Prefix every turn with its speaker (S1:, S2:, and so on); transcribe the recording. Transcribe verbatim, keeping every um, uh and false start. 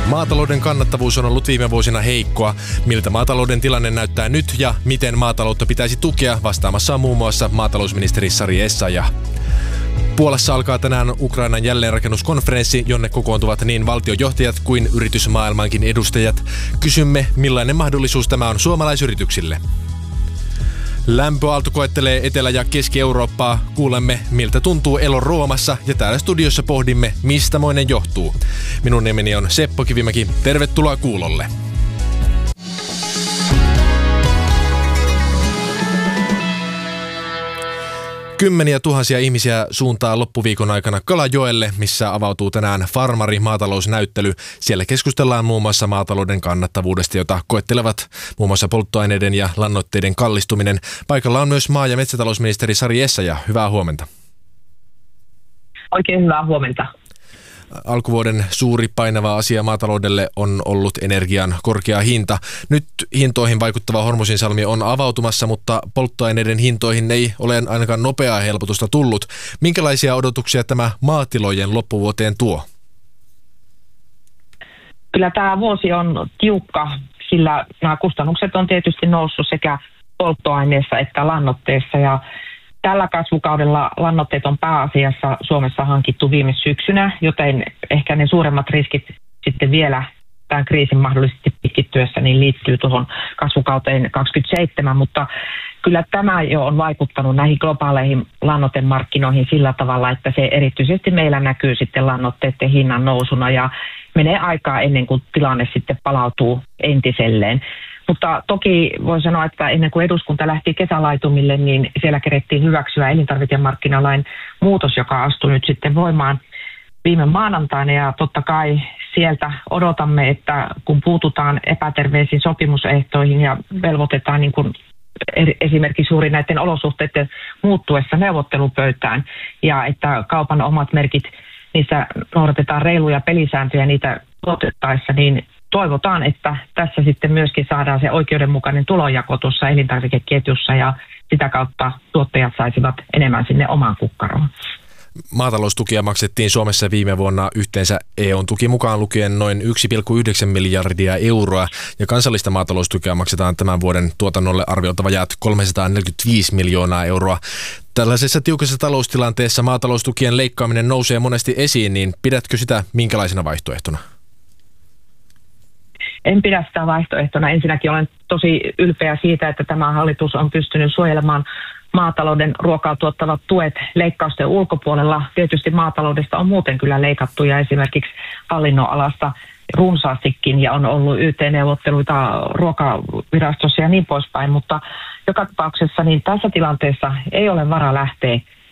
S1: Maatalouden kannattavuus on ollut viime vuosina heikkoa. Miltä maatalouden tilanne näyttää nyt ja miten maataloutta pitäisi tukea, vastaamassa on muun muassa maatalousministeri Sari Essayah. Puolassa alkaa tänään Ukrainan jälleenrakennuskonferenssi, jonne kokoontuvat niin valtiojohtajat kuin yritysmaailmankin edustajat. Kysymme, millainen mahdollisuus tämä on suomalaisyrityksille. Lämpöaalto koettelee Etelä- ja Keski-Eurooppaa. Kuulemme, miltä tuntuu elo Roomassa, ja täällä studiossa pohdimme, mistä moinen johtuu. Minun nimeni on Seppo Kivimäki. Tervetuloa kuulolle. Kymmeniä tuhansia ihmisiä suuntaa loppuviikon aikana Kalajoelle, missä avautuu tänään Farmari-maatalousnäyttely. Siellä keskustellaan muun muassa maatalouden kannattavuudesta, jota koettelevat muun muassa polttoaineiden ja lannoitteiden kallistuminen. Paikalla on myös maa- ja metsätalousministeri Sari Essayah. Hyvää huomenta.
S2: Oikein hyvää huomenta.
S1: Alkuvuoden suuri painava asia maataloudelle on ollut energian korkea hinta. Nyt hintoihin vaikuttava Hormuzinsalmi on avautumassa, mutta polttoaineiden hintoihin ei ole ainakaan nopeaa helpotusta tullut. Minkälaisia odotuksia tämä maatilojen loppuvuoteen tuo?
S2: Kyllä tämä vuosi on tiukka, sillä nämä kustannukset on tietysti noussut sekä polttoaineessa että lannoitteessa, ja tällä kasvukaudella lannoitteet on pääasiassa Suomessa hankittu viime syksynä, joten ehkä ne suuremmat riskit sitten vielä tämän kriisin mahdollisesti pitkittyessä niin liittyy tuohon kasvukauteen kaksikymmentäseitsemän, mutta kyllä tämä jo on vaikuttanut näihin globaaleihin lannoitemarkkinoihin sillä tavalla, että se erityisesti meillä näkyy sitten lannoitteiden hinnan nousuna ja menee aikaa ennen kuin tilanne sitten palautuu entiselleen. Mutta toki voi sanoa, että ennen kuin eduskunta lähti kesälaitumille, niin siellä kerettiin hyväksyä elintarvikemarkkinalain muutos, joka astui nyt sitten voimaan viime maanantaina. Ja totta kai sieltä odotamme, että kun puututaan epäterveisiin sopimusehtoihin ja velvoitetaan niin kuin esimerkiksi juuri näiden olosuhteiden muuttuessa neuvottelupöytään ja että kaupan omat merkit, niissä noudatetaan reiluja pelisääntöjä niitä tuotettaessa, niin toivotaan, että tässä sitten myöskin saadaan se oikeudenmukainen tulonjako tuossa elintarvikeketjussa ja sitä kautta tuottajat saisivat enemmän sinne omaan kukkaroon.
S1: Maataloustukia maksettiin Suomessa viime vuonna yhteensä E U:n tuki mukaan lukien noin yksi pilkku yhdeksän miljardia euroa ja kansallista maataloustukea maksetaan tämän vuoden tuotannolle arviolta vajaat kolmesataaneljäkymmentäviisi miljoonaa euroa. Tällaisessa tiukassa taloustilanteessa maataloustukien leikkaaminen nousee monesti esiin, niin pidätkö sitä minkälaisena vaihtoehtona?
S2: En pidä sitä vaihtoehtona. Ensinnäkin olen tosi ylpeä siitä, että tämä hallitus on pystynyt suojelemaan maatalouden ruokaa tuottavat tuet leikkausten ulkopuolella. Tietysti maataloudesta on muuten kyllä leikattu ja esimerkiksi hallinnonalasta runsaastikin ja on ollut Y T-neuvotteluita ruokavirastossa ja niin poispäin, mutta joka tapauksessa niin tässä tilanteessa ei ole varaa lähteä